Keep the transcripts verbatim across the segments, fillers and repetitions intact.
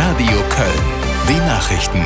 Radio Köln. Die Nachrichten.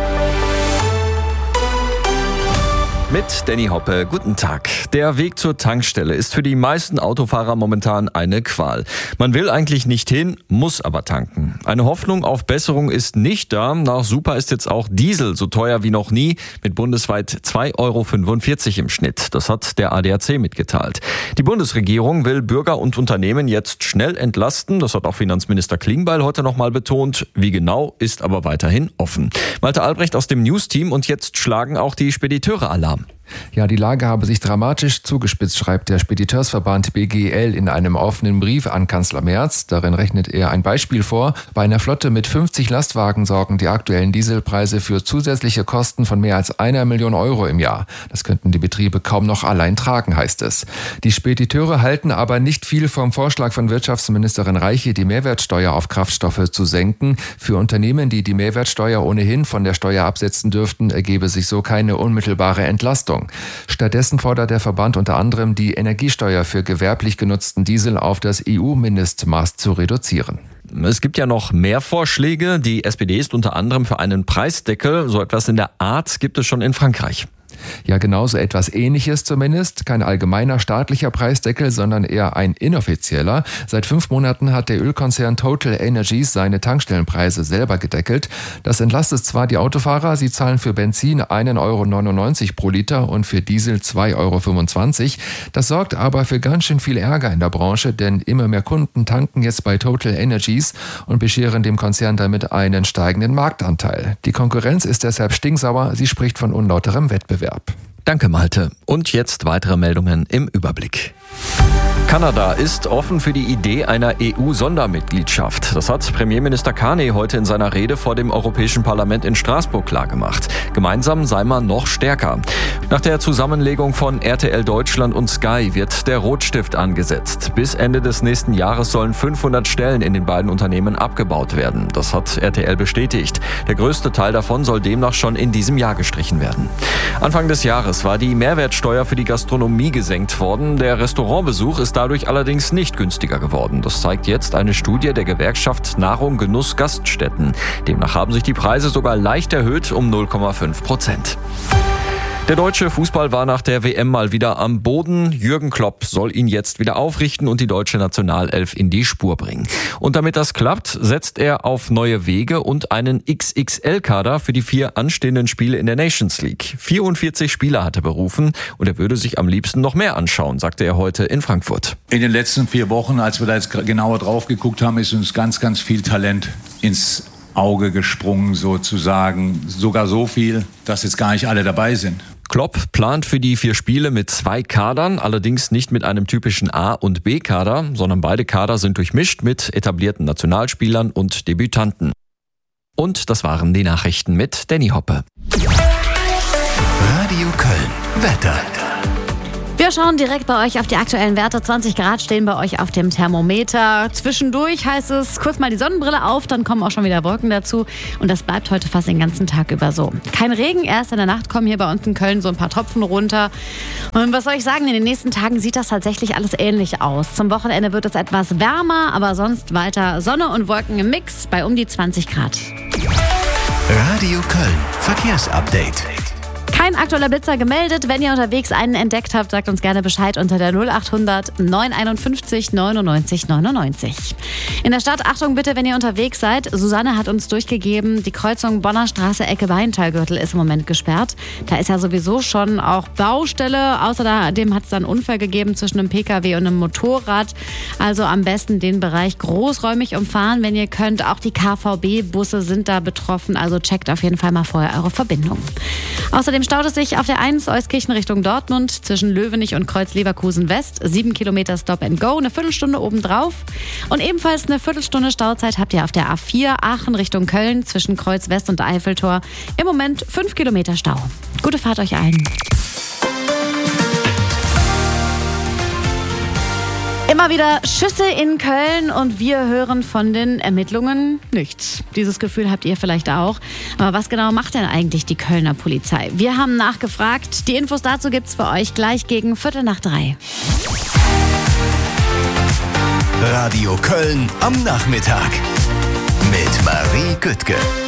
Mit Danny Hoppe, guten Tag. Der Weg zur Tankstelle ist für die meisten Autofahrer momentan eine Qual. Man will eigentlich nicht hin, muss aber tanken. Eine Hoffnung auf Besserung ist nicht da. Nach Super ist jetzt auch Diesel so teuer wie noch nie, mit bundesweit zwei Euro fünfundvierzig im Schnitt. Das hat der A D A C mitgeteilt. Die Bundesregierung will Bürger und Unternehmen jetzt schnell entlasten. Das hat auch Finanzminister Klingbeil heute nochmal betont. Wie genau, ist aber weiterhin offen. Malte Albrecht aus dem News-Team, und jetzt schlagen auch die Spediteure Alarm. Ja, die Lage habe sich dramatisch zugespitzt, schreibt der Spediteursverband B G L in einem offenen Brief an Kanzler Merz. Darin rechnet er ein Beispiel vor. Bei einer Flotte mit fünfzig Lastwagen sorgen die aktuellen Dieselpreise für zusätzliche Kosten von mehr als einer Million Euro im Jahr. Das könnten die Betriebe kaum noch allein tragen, heißt es. Die Spediteure halten aber nicht viel vom Vorschlag von Wirtschaftsministerin Reiche, die Mehrwertsteuer auf Kraftstoffe zu senken. Für Unternehmen, die die Mehrwertsteuer ohnehin von der Steuer absetzen dürften, ergebe sich so keine unmittelbare Entlastung. Stattdessen fordert der Verband unter anderem, die Energiesteuer für gewerblich genutzten Diesel auf das E U-Mindestmaß zu reduzieren. Es gibt ja noch mehr Vorschläge. Die S P D ist unter anderem für einen Preisdeckel. So etwas in der Art gibt es schon in Frankreich. Ja, genauso etwas Ähnliches zumindest. Kein allgemeiner staatlicher Preisdeckel, sondern eher ein inoffizieller. Seit fünf Monaten hat der Ölkonzern Total Energies seine Tankstellenpreise selber gedeckelt. Das entlastet zwar die Autofahrer, sie zahlen für Benzin ein Euro neunundneunzig pro Liter und für Diesel zwei Euro fünfundzwanzig. Das sorgt aber für ganz schön viel Ärger in der Branche, denn immer mehr Kunden tanken jetzt bei Total Energies und bescheren dem Konzern damit einen steigenden Marktanteil. Die Konkurrenz ist deshalb stinksauer, sie spricht von unlauterem Wettbewerb. Danke, Malte. Und jetzt weitere Meldungen im Überblick. Kanada ist offen für die Idee einer E U-Sondermitgliedschaft. Das hat Premierminister Carney heute in seiner Rede vor dem Europäischen Parlament in Straßburg klargemacht. Gemeinsam sei man noch stärker. Nach der Zusammenlegung von R T L Deutschland und Sky wird der Rotstift angesetzt. Bis Ende des nächsten Jahres sollen fünfhundert Stellen in den beiden Unternehmen abgebaut werden. Das hat R T L bestätigt. Der größte Teil davon soll demnach schon in diesem Jahr gestrichen werden. Anfang des Jahres war die Mehrwertsteuer für die Gastronomie gesenkt worden. Der Restaurantbesuch ist dadurch allerdings nicht günstiger geworden. Das zeigt jetzt eine Studie der Gewerkschaft Nahrung, Genuss, Gaststätten. Demnach haben sich die Preise sogar leicht erhöht um null Komma fünf Prozent. Der deutsche Fußball war nach der W M mal wieder am Boden. Jürgen Klopp soll ihn jetzt wieder aufrichten und die deutsche Nationalelf in die Spur bringen. Und damit das klappt, setzt er auf neue Wege und einen X X L-Kader für die vier anstehenden Spiele in der Nations League. vierundvierzig Spieler hat er berufen und er würde sich am liebsten noch mehr anschauen, sagte er heute in Frankfurt. In den letzten vier Wochen, als wir da jetzt genauer drauf geguckt haben, ist uns ganz, ganz viel Talent ins Auge gesprungen sozusagen. Sogar so viel, dass jetzt gar nicht alle dabei sind. Klopp plant für die vier Spiele mit zwei Kadern, allerdings nicht mit einem typischen A- und B-Kader, sondern beide Kader sind durchmischt mit etablierten Nationalspielern und Debütanten. Und das waren die Nachrichten mit Danny Hoppe. Radio Köln. Wetter. Wir schauen direkt bei euch auf die aktuellen Werte. zwanzig Grad stehen bei euch auf dem Thermometer. Zwischendurch heißt es, kurz mal die Sonnenbrille auf, dann kommen auch schon wieder Wolken dazu. Und das bleibt heute fast den ganzen Tag über so. Kein Regen, erst in der Nacht kommen hier bei uns in Köln so ein paar Tropfen runter. Und was soll ich sagen, in den nächsten Tagen sieht das tatsächlich alles ähnlich aus. Zum Wochenende wird es etwas wärmer, aber sonst weiter Sonne und Wolken im Mix bei um die zwanzig Grad. Radio Köln. Verkehrsupdate. Kein aktueller Blitzer gemeldet. Wenn ihr unterwegs einen entdeckt habt, sagt uns gerne Bescheid unter der null achthundert neunhunderteinundfünfzig neunundneunzig neunundneunzig. In der Stadt, Achtung bitte, wenn ihr unterwegs seid. Susanne hat uns durchgegeben, die Kreuzung Bonner Straße, Ecke Weintalgürtel ist im Moment gesperrt. Da ist ja sowieso schon auch Baustelle. Außerdem hat es dann einen Unfall gegeben zwischen einem P K W und einem Motorrad. Also am besten den Bereich großräumig umfahren, wenn ihr könnt. Auch die K V B-Busse sind da betroffen. Also checkt auf jeden Fall mal vorher eure Verbindung. Außerdem staut es sich auf der eins Euskirchen Richtung Dortmund zwischen Löwenich und Kreuz Leverkusen West. Sieben Kilometer Stop and Go, eine Viertelstunde obendrauf. Und ebenfalls eine Viertelstunde Stauzeit habt ihr auf der A vier Aachen Richtung Köln zwischen Kreuz West und Eiffeltor. Im Moment fünf Kilometer Stau. Gute Fahrt euch allen. Immer wieder Schüsse in Köln und wir hören von den Ermittlungen nichts. Dieses Gefühl habt ihr vielleicht auch. Aber was genau macht denn eigentlich die Kölner Polizei? Wir haben nachgefragt. Die Infos dazu gibt's für euch gleich gegen Viertel nach drei. Radio Köln am Nachmittag mit Marie Göttge.